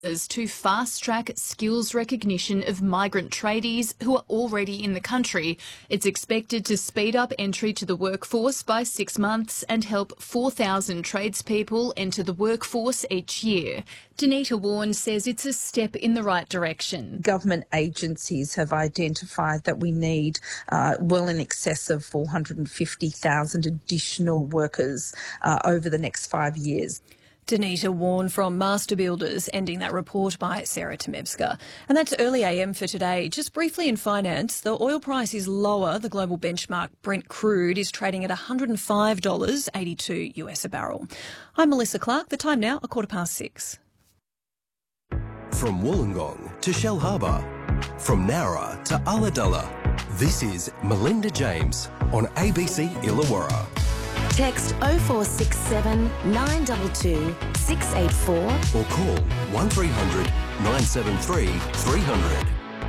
is to fast-track skills recognition of migrant tradies who are already in the country. It's expected to speed up entry to the workforce by 6 months and help 4,000 tradespeople enter the workforce each year. Danita Warren says it's a step in the right direction. Government agencies have identified that we need well in excess of 450,000 additional workers over the next 5 years. Danita Warren from Master Builders, ending that report by Sarah Temevska. And that's early AM for today. Just briefly in finance, the oil price is lower. The global benchmark Brent crude is trading at $105.82 US a barrel. I'm Melissa Clark. The time now, 6:15. From Wollongong to Shell Harbour, from Nowra to Ulladulla, this is Melinda James on ABC Illawarra. Text 0467 922 684 or call 1300 973 300.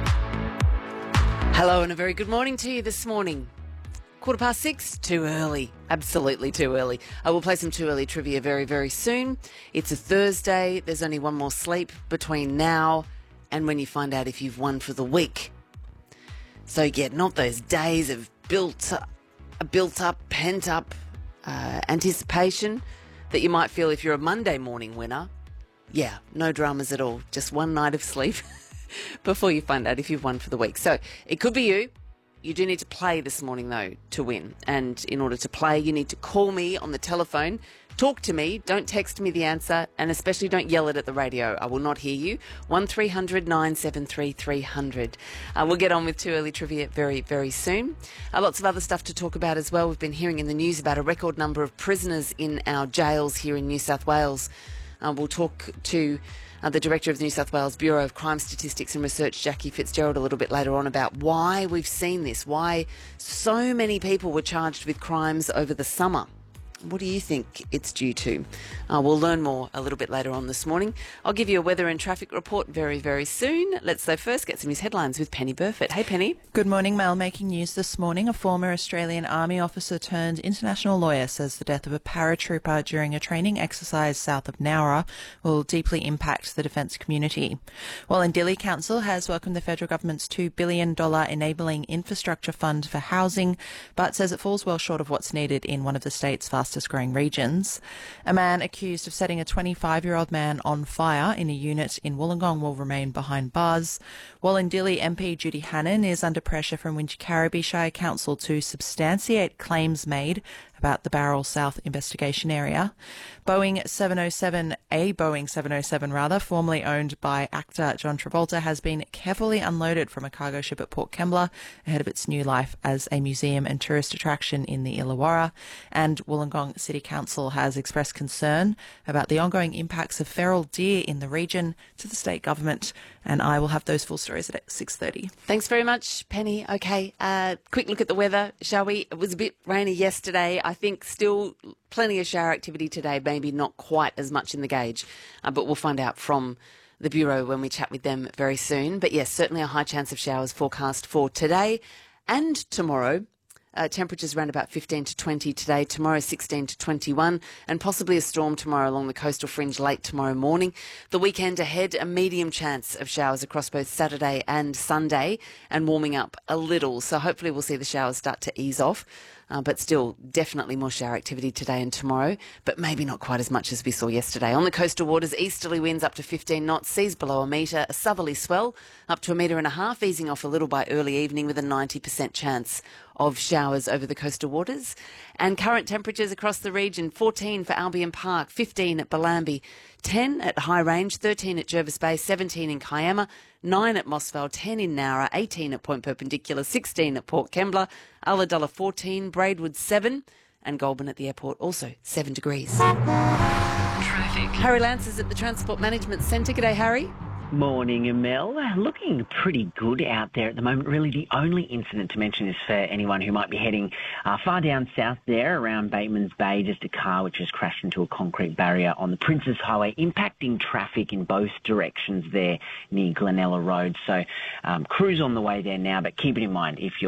Hello and a very good morning to you this morning. 6:15, too early, absolutely too early. I will play some too early trivia very, very soon. It's a Thursday, there's only one more sleep between now and when you find out if you've won for the week. So yeah, not those days of built up, pent up anticipation that you might feel if you're a Monday morning winner. Yeah, no dramas at all. Just one night of sleep before you find out if you've won for the week. So it could be you. You do need to play this morning, though, to win. And in order to play, you need to call me on the telephone. Talk to me. Don't text me the answer. And especially don't yell it at the radio. I will not hear you. 1300 973 300. We'll get on with Too Early Trivia very, very soon. Lots of other stuff to talk about as well. We've been hearing in the news about a record number of prisoners in our jails here in New South Wales. We'll talk to the Director of the New South Wales Bureau of Crime Statistics and Research, Jackie Fitzgerald, a little bit later on about why we've seen this, why so many people were charged with crimes over the summer. What do you think it's due to? We'll learn more a little bit later on this morning. I'll give you a weather and traffic report very, very soon. Let's, though, first get some news headlines with Penny Burford. Hey, Penny. Good morning, Mel. Making news this morning. A former Australian Army officer turned international lawyer says the death of a paratrooper during a training exercise south of Nowra will deeply impact the defence community. Wollondilly Council has welcomed the federal government's $2 billion enabling infrastructure fund for housing, but says it falls well short of what's needed in one of the state's fastest growing regions. A man accused of setting a 25-year-old man on fire in a unit in Wollongong will remain behind bars. Wollondilly MP Judy Hannan is under pressure from Wingecarribee Shire Council to substantiate claims made about the Barrel South investigation area. Boeing 707, formerly owned by actor John Travolta, has been carefully unloaded from a cargo ship at Port Kembla ahead of its new life as a museum and tourist attraction in the Illawarra. And Wollongong City Council has expressed concern about the ongoing impacts of feral deer in the region to the state government. And I will have those full stories at 6:30. Thanks very much, Penny. Okay, quick look at the weather, shall we? It was a bit rainy yesterday. I think still plenty of shower activity today, maybe not quite as much in the gauge, but we'll find out from the Bureau when we chat with them very soon. But yes, certainly a high chance of showers forecast for today and tomorrow. Temperatures around about 15 to 20 today, tomorrow 16 to 21, and possibly a storm tomorrow along the coastal fringe late tomorrow morning. The weekend ahead, a medium chance of showers across both Saturday and Sunday, and warming up a little. So hopefully we'll see the showers start to ease off. But still definitely more shower activity today and tomorrow, but maybe not quite as much as we saw yesterday. On the coastal waters, easterly winds up to 15 knots, seas below a metre, a southerly swell up to 1.5 metres, easing off a little by early evening with a 90% chance of showers over the coastal waters. And current temperatures across the region, 14 for Albion Park, 15 at Bellambi, 10 at High Range, 13 at Jervis Bay, 17 in Kiama, 9 at Mossvale, 10 in Nowra, 18 at Point Perpendicular, 16 at Port Kembla, Ulladulla 14, Braidwood 7, and Goulburn at the airport also 7 degrees. Traffic. Harry Lance is at the Transport Management Centre. G'day, Harry. Morning, Mel. Looking pretty good out there at the moment. Really, the only incident to mention is for anyone who might be heading far down south there around Bateman's Bay, just a car which has crashed into a concrete barrier on the Princes Highway, impacting traffic in both directions there near Glenella Road. So crews on the way there now, but keep it in mind if you're